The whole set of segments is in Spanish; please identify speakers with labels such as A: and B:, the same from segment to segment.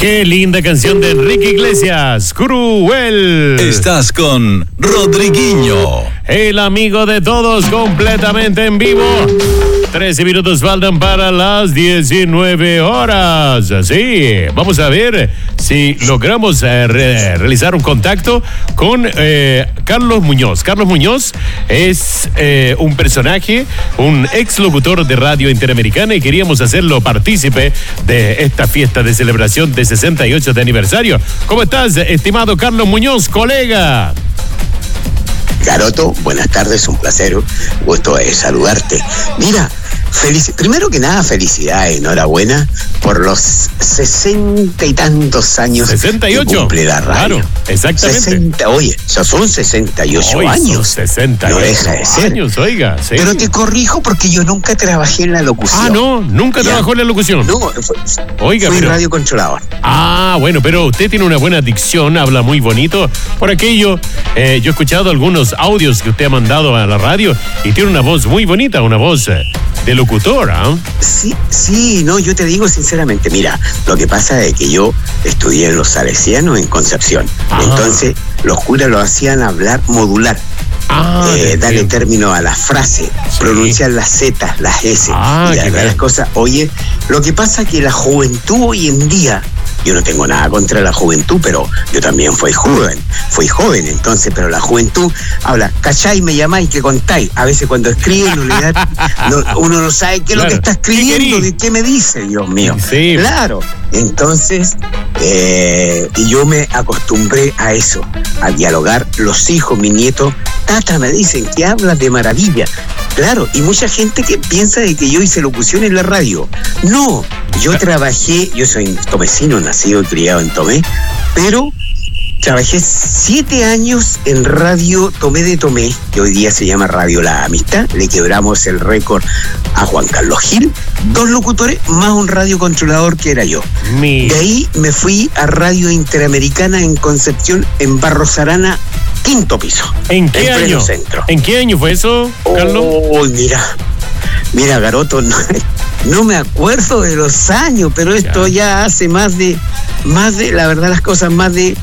A: Qué linda canción de Enrique Iglesias, Cruel.
B: Estás con Rodriguinho,
A: el amigo de todos, completamente en vivo. 13 minutos faltan para las 19 horas. Sí, vamos a ver si logramos realizar un contacto con Carlos Muñoz. Carlos Muñoz es un personaje, un ex locutor de Radio Interamericana, y queríamos hacerlo partícipe de esta fiesta de celebración de 68 de aniversario. ¿Cómo estás, estimado Carlos Muñoz, colega?
C: Garoto, buenas tardes, un placer, gusto de saludarte. Mira, primero que nada, felicidades, enhorabuena por los 60 y tantos años
A: 68
C: que cumple la radio.
A: Claro, exactamente.
C: Oye, ya son 68
A: Hoy
C: años.
A: Son 68
C: no deja de ser.
A: años, oiga. Sí.
C: Pero te corrijo porque yo nunca trabajé en la locución.
A: Ah, no, nunca trabajó en la locución.
C: No, fui radio controlador.
A: Ah, bueno, pero usted tiene una buena dicción, habla muy bonito. Por aquello, yo he escuchado algunos audios que usted ha mandado a la radio y tiene una voz muy bonita, una voz de locutor, ¿ah?
C: Sí, no, yo te digo sinceramente, mira, lo que pasa es que yo estudié en los Salesianos en Concepción. Entonces, los curas lo hacían hablar modular. Darle término a la frase, pronunciar las Z, las S, y las cosas. Oye, lo que pasa es que la juventud hoy en día, yo no tengo nada contra la juventud, pero yo también fui joven, entonces, pero la juventud habla, ¿cachai? Me llamáis, que contáis. A veces cuando escriben, uno no sabe qué es lo que está escribiendo, ¿qué me dice? Dios mío.
A: Sí.
C: Claro. Entonces, y yo me acostumbré a eso, a dialogar. Los hijos, mi nieto, tata, me dicen que hablas de maravilla. Claro, y mucha gente que piensa de que yo hice locución en la radio. No, yo soy tomecino, nacido y criado en Tomé, pero trabajé 7 años en Radio Tomé de Tomé, que hoy día se llama Radio La Amistad. Le quebramos el récord a Juan Carlos Gil, 2 locutores más un radiocontrolador que era yo. De ahí me fui a Radio Interamericana en Concepción, en Barros Arana, 5º piso.
A: ¿En qué año?
C: Centro.
A: ¿En qué año fue eso, Carlos?
C: Mira, Garoto, no me acuerdo de los años, pero esto ya hace más de, la verdad, las cosas más de,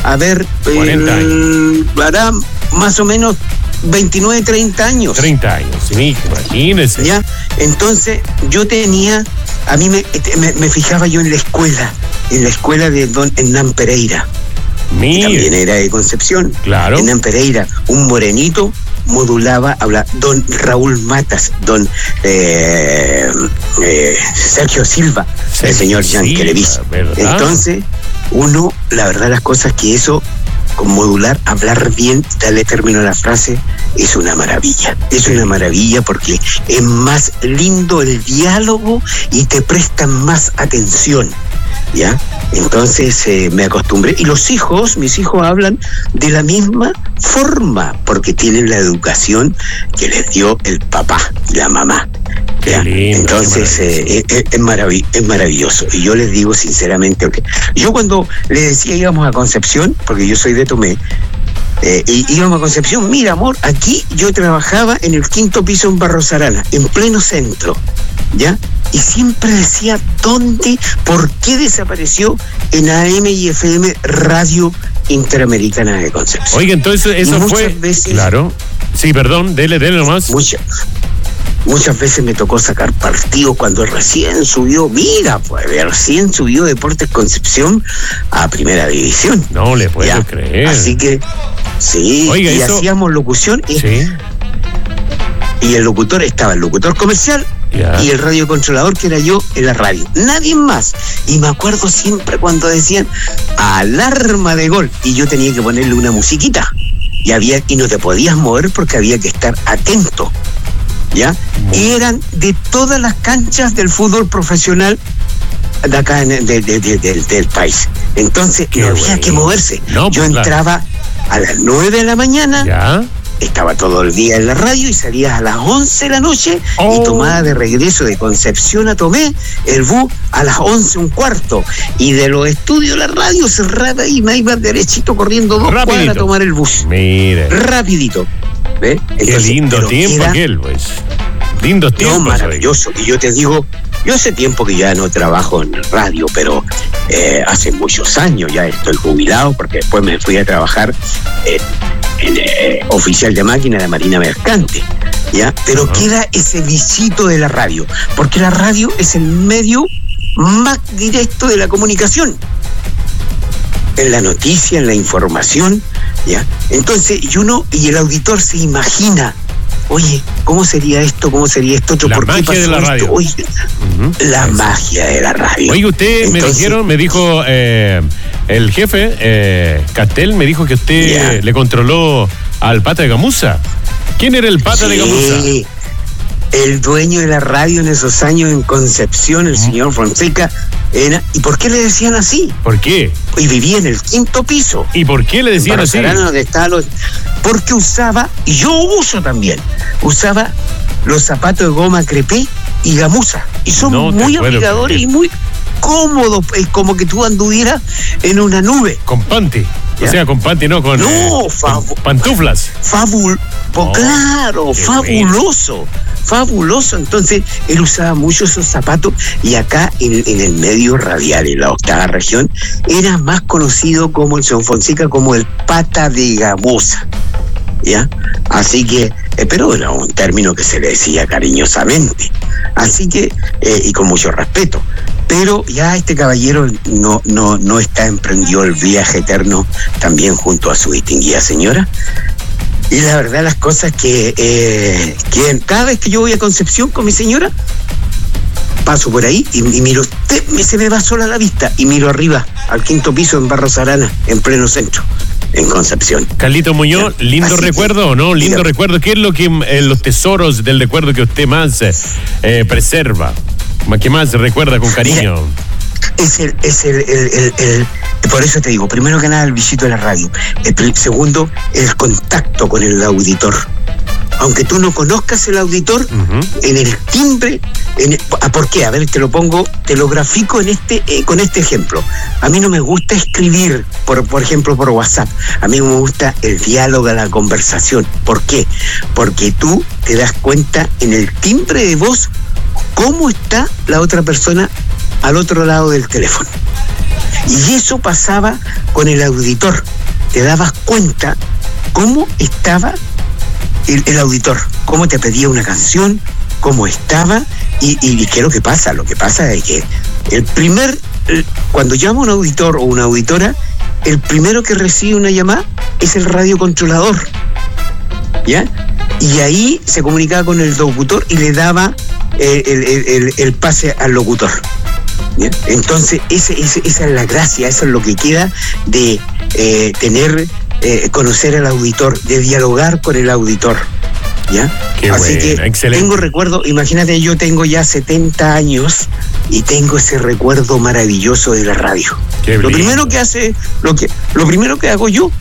A: 40 años.
C: Hará más o menos 29, 30 años.
A: 30 años, sí, imagínese.
C: Ya, entonces yo tenía, a mí me fijaba yo en la escuela de don Hernán Pereira. Que también era de Concepción.
A: Claro.
C: Hernán Pereira, un morenito, modulaba, habla don Raúl Matas, don Sergio Silva, el señor Jean Televis. Entonces, la verdad, las cosas que eso, con modular, hablar bien, darle término a la frase, es una maravilla. Es una maravilla porque es más lindo el diálogo y te prestan más atención. ¿Ya? Entonces me acostumbré, y mis hijos hablan de la misma forma porque tienen la educación que les dio el papá y la mamá. ¿Ya?
A: Lindo,
C: entonces es maravilloso, y yo les digo sinceramente, yo cuando les decía íbamos a Concepción, porque yo soy de Tomé, y íbamos a Concepción, mira amor, aquí yo trabajaba en el 5º piso en Barros Arana, en pleno centro, ¿ya? Y siempre decía, ¿por qué desapareció en AM y FM Radio Interamericana de Concepción?
A: Oiga, entonces eso fue...
C: Veces,
A: claro. Sí, perdón, dele nomás.
C: Muchas veces me tocó sacar partidos cuando recién subió Deportes Concepción a Primera División.
A: No le puedo creer.
C: Así que, sí, oiga, y hacíamos locución. Y el locutor estaba, el locutor comercial y el radiocontrolador, que era yo en la radio. Nadie más. Y me acuerdo siempre cuando decían alarma de gol, y yo tenía que ponerle una musiquita. Y no te podías mover porque había que estar atento. ¿Ya? Y eran de todas las canchas del fútbol profesional de acá del país. Entonces no había que moverse. Yo entraba a las 9 de la mañana, estaba todo el día en la radio y salía a las 11 de la noche y tomaba de regreso de Concepción a Tomé el bus a las 11:15, y de los estudios de la radio cerrada y me iba derechito corriendo 2 cuadras a tomar el bus.
A: Mire.
C: Rapidito. ¿Ves?
A: Qué lindo tiempo aquel, pues. Lindos tiempos.
C: No, maravilloso. Y yo te digo, Yo hace tiempo que ya no trabajo en radio, pero hace muchos años ya estoy jubilado, porque después me fui a trabajar en oficial de máquina de Marina Mercante, ¿ya? Pero queda ese bichito de la radio, porque la radio es el medio más directo de la comunicación, en la noticia, en la información, ¿ya? Entonces, y el auditor se imagina, oye, ¿cómo sería esto? ¿Cómo sería esto otro?
A: ¿Por qué pasó de la radio?
C: Oye, la magia de la radio.
A: Oye, usted me dijo, el jefe, Castel, me dijo que usted le controló al Pata de Gamuza. ¿Quién era el Pata de Gamuza?
C: El dueño de la radio en esos años en Concepción, el señor Fonseca, era. ¿Y por qué le decían así?
A: ¿Por qué?
C: Y vivía en el 5º piso.
A: ¿Y por qué le decían así?
C: Donde estaba porque usaba, y yo uso también, usaba los zapatos de goma crepé y gamuza. Y son muy obligadores y muy cómodos. Es como que tú anduvieras en una nube.
A: Con panty. ¿Ya? O sea, con panty, no con, con pantuflas.
C: Claro, fabuloso. Fabuloso. Entonces, él usaba mucho esos zapatos, y acá en el medio radial, en la 8ª región, era más conocido como el señor Fonseca, como el Pata de Gamuza, ¿ya? Así que, pero era un término que se le decía cariñosamente. Así que, y con mucho respeto. Pero ya este caballero no está emprendió el viaje eterno también junto a su distinguida señora. Y la verdad, las cosas que cada vez que yo voy a Concepción con mi señora, paso por ahí y miro, se me va sola la vista, y miro arriba, al 5º piso en Barros Arana, en pleno centro, en Concepción.
A: Carlito Muñoz, lindo recuerdo, ¿no? Lindo recuerdo. ¿Qué es lo que los tesoros del recuerdo que usted más preserva? ¿Qué más recuerda con cariño?
C: Por eso te digo, primero que nada, el visito de la radio. Segundo, el contacto con el auditor. Aunque tú no conozcas el auditor, en el timbre, ¿por qué? A ver, te lo grafico con este ejemplo. A mí no me gusta escribir, por ejemplo, por WhatsApp. A mí me gusta el diálogo, la conversación. ¿Por qué? Porque tú te das cuenta en el timbre de voz cómo está la otra persona al otro lado del teléfono. Y eso pasaba con el auditor. Te dabas cuenta cómo estaba el auditor, cómo te pedía una canción, cómo estaba, y qué es lo que pasa. Lo que pasa es que cuando llama un auditor o una auditora, el primero que recibe una llamada es el radiocontrolador, ¿ya? Y ahí se comunicaba con el locutor y le daba el pase al locutor. ¿Bien? Entonces, esa es la gracia, eso es lo que queda de conocer al auditor, de dialogar con el auditor, ¿ya?
A: Qué
C: Así
A: buena,
C: que
A: excelente.
C: Tengo recuerdo, imagínate, yo tengo ya 70 años y tengo ese recuerdo maravilloso de la radio. Lo primero que hago yo,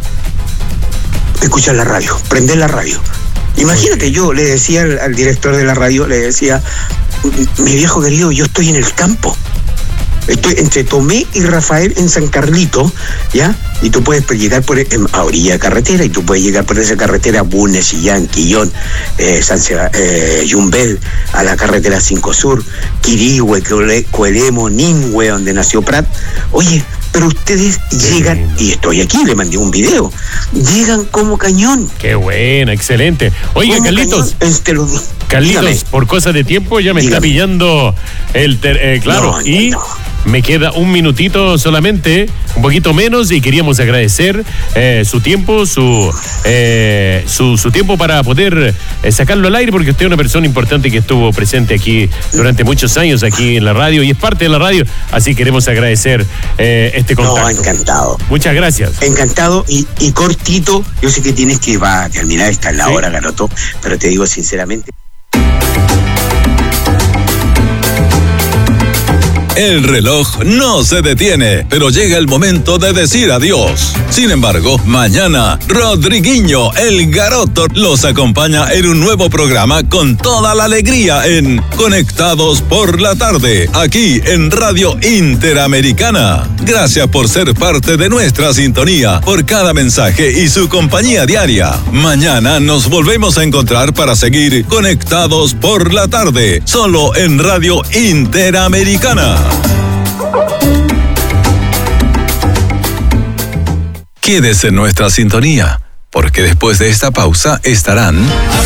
C: escuchar la radio, prender la radio. Imagínate, yo le decía al director de la radio, le decía, mi viejo querido, yo estoy en el campo. Estoy entre Tomé y Rafael en San Carlito, ¿ya? Y tú puedes llegar a orilla de carretera, y tú puedes llegar por esa carretera, Bunes, Chillán, Quillón, Yumbel, a la carretera 5 Sur, Quirihue, Coelemo, Nimhue, donde nació Prat. Oye, pero ustedes llegan, y estoy aquí, le mandé un video, llegan como cañón.
A: Qué buena, excelente. Oiga, Carlitos, Carlitos, por cosas de tiempo ya me está pillando claro, me queda un minutito solamente, un poquito menos, y queríamos agradecer su tiempo, su tiempo para poder sacarlo al aire, porque usted es una persona importante que estuvo presente aquí durante muchos años aquí en la radio y es parte de la radio, así queremos agradecer este contacto.
C: No, encantado.
A: Muchas gracias.
C: Encantado y cortito. Yo sé que va a terminar, esta es la hora, Garoto, pero te digo sinceramente.
B: El reloj no se detiene, pero llega el momento de decir adiós. Sin embargo, mañana, Rodriguinho, el Garoto, los acompaña en un nuevo programa con toda la alegría en Conectados por la Tarde, aquí en Radio Interamericana. Gracias por ser parte de nuestra sintonía, por cada mensaje y su compañía diaria. Mañana nos volvemos a encontrar para seguir Conectados por la Tarde, solo en Radio Interamericana. Quédese en nuestra sintonía, porque después de esta pausa estarán...